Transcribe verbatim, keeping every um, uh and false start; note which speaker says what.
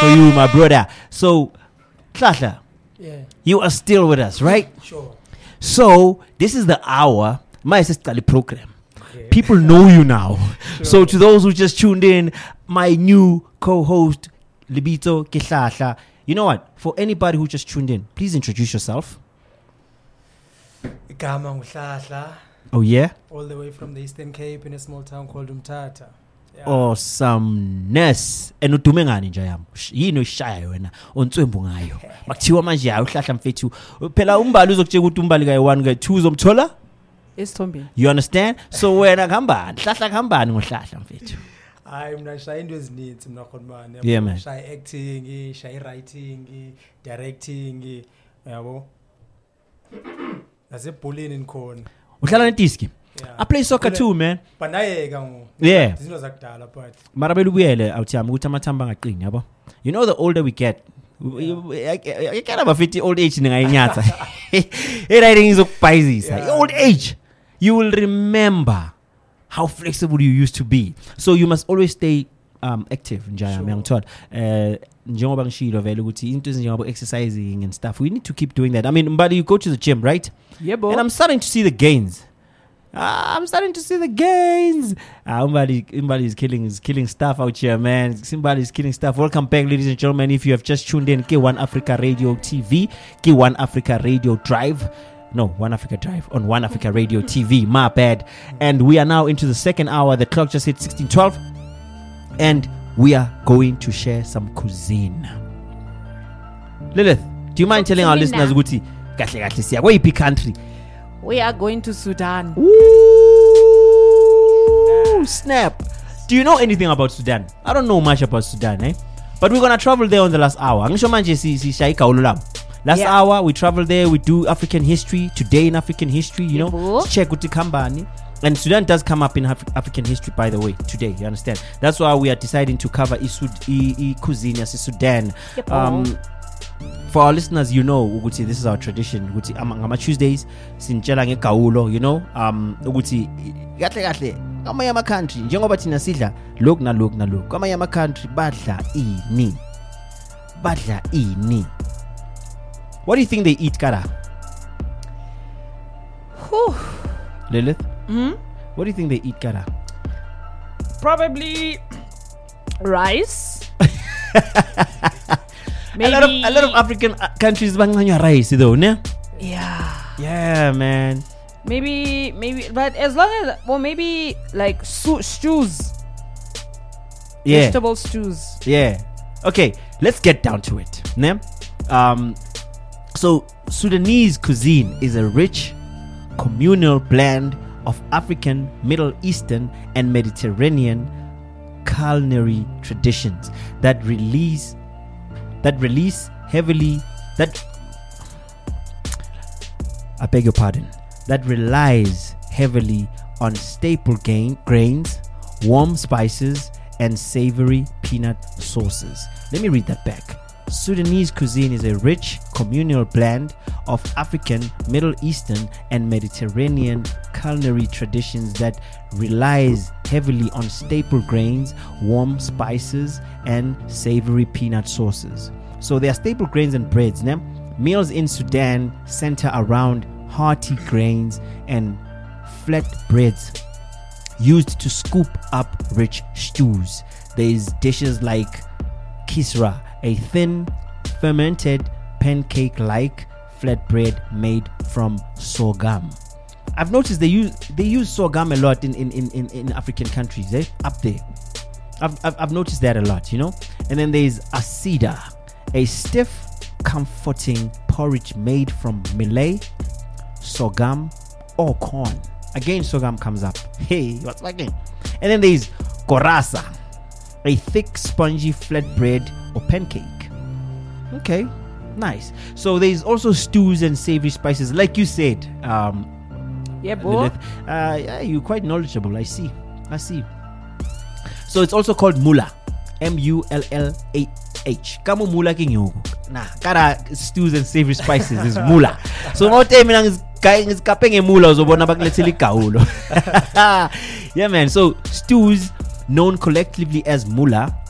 Speaker 1: for you, my brother. So, Hlahla,
Speaker 2: Yeah.
Speaker 1: you are still with us, right?
Speaker 2: Sure.
Speaker 1: So, this is the hour. My sister program.
Speaker 2: Okay.
Speaker 1: People know you now.
Speaker 2: Sure.
Speaker 1: So, to those who just tuned in, my new co-host, Libito Kihlahla. You know what? For anybody who just tuned in, please introduce yourself.
Speaker 2: Igama nguHlahla,
Speaker 1: Oh, yeah?
Speaker 2: all the way from the Eastern Cape in a small town called Umtata. Yeah.
Speaker 1: Awesomeness. And udume ngani nje yami? Yini oshaya wena? Ontswembu ngayo. Makuthiwa manje hayi uhlahla mfethu. Phela umbali uzokutshela ukuthi umbali kayi one kayi two uzomthola?
Speaker 3: Esithombeni.
Speaker 1: You understand? So wena kuhambani? Hlahla kuhambani ngohlahla mfethu?
Speaker 2: Hayi mina shaya into ezininzi mina khonmani.
Speaker 1: Yeah, man.
Speaker 2: Shaya acting, shaya writing, directing, yabo. Nasebholeni nikhona.
Speaker 1: Uhlala neDiski?
Speaker 2: Yeah.
Speaker 1: I play soccer
Speaker 2: Ule-
Speaker 1: too, man.
Speaker 2: Banayeka ngo.
Speaker 1: Yeah.
Speaker 2: Izinto zakudala but
Speaker 1: Mara belubuyele awuthi yami ukuthi amathamba angaqini yabo. You know the older we get, I can't have a fifty old age ningayinyatha. Hey, writing is okubhayizisa.
Speaker 2: Yeah.
Speaker 1: Old age. You will remember how flexible you used to be. So you must always stay um, active njaya
Speaker 2: Sure.
Speaker 1: ngiyangithola. Eh njengoba ngishilo vele ukuthi into ezinjengoba exercising and stuff. We need to keep doing that. I mean, Mbali, you go to the gym, right?
Speaker 3: Yebo.
Speaker 1: And I'm starting to see the gains. Ah, I'm starting to see the gains. Ah, Umbali, Umbali is killing, is killing stuff out here, man. Umbali is killing stuff. Welcome back, ladies and gentlemen. If you have just tuned in, K one Africa Radio T V, K one Africa Radio Drive. No, One Africa Drive on One Africa Radio T V. My bad. And we are now into the second hour. The clock just hit sixteen twelve. And we are going to share some cuisine. Lilith, do you mind telling our
Speaker 3: Cuisine.
Speaker 1: listeners, Guti, kahle kahle siya kweyiphi country?
Speaker 3: We are going to Sudan.
Speaker 1: Ooh, snap. Do you know anything about Sudan? I don't know much about Sudan, eh? But we're gonna travel there on the last hour. Angisho manje si si shaika ululam. Last
Speaker 3: Yeah.
Speaker 1: hour we travel there. We do African history today in African history. You know,
Speaker 3: Yebo.
Speaker 1: check uthi khambani. And Sudan does come up in Af- African history, by the way, today. You understand? That's why we are deciding to cover Isud- I, I cuisine as Sudan.
Speaker 3: Yebo.
Speaker 1: Um, for our listeners, you know, Uguti, this is our tradition. Uguti, amangama Tuesdays, sinjela ngegawulo, you know, um, Uguti, kahle kahle, kwamanye ama country, njengoba thina sidla, look na look na look. Kwamanye ama country, badla ini. Badla ini. What do you think they eat, Kara?
Speaker 3: Whew.
Speaker 1: Lilith?
Speaker 3: Hmm?
Speaker 1: What do you think they eat, Kara?
Speaker 3: Probably rice.
Speaker 1: A lot of a lot of African uh, countries banganya rice though, ne?
Speaker 3: Yeah.
Speaker 1: Yeah, man.
Speaker 3: Maybe, maybe, but as long as, well, maybe like su- stews.
Speaker 1: Yeah.
Speaker 3: Vegetable stews.
Speaker 1: Yeah. Okay, let's get down to it. Ne? Um, so Sudanese cuisine is a rich communal blend of African, Middle Eastern, and Mediterranean culinary traditions that release that release heavily that I beg your pardon that relies heavily on staple gain, grains, warm spices, and savory peanut sauces. Let me read that back. Sudanese cuisine is a rich communal blend of African, Middle Eastern, and Mediterranean culinary traditions that relies heavily on staple grains, warm spices, and savory peanut sauces. So there are staple grains and breads. Né? Meals in Sudan center around hearty grains and flat breads used to scoop up rich stews. There's dishes like kisra, a thin, fermented, pancake-like flatbread made from sorghum. I've noticed they use they use sorghum a lot in in, in, in, in African countries, eh? Up there. I've, I've I've noticed that a lot, you know. And then there's asida, a stiff, comforting porridge made from millet, sorghum, or corn. Again, sorghum comes up. Hey, what's again? And then there's korasa, a thick, spongy flatbread or pancake. Okay, nice. So there's also stews and savory spices, like you said. Um,
Speaker 3: Yeah, boy.
Speaker 1: Lilith. Uh, yeah, you're quite knowledgeable. I see. I see. So it's also called mula, M U L L A H. Kamu mula kinyogo. Nah, kara stews and savory spices is mula. So no time lang is is kapeng mula uzobona bakulethela igawulo. Yeah, man. So stews, known collectively as mula,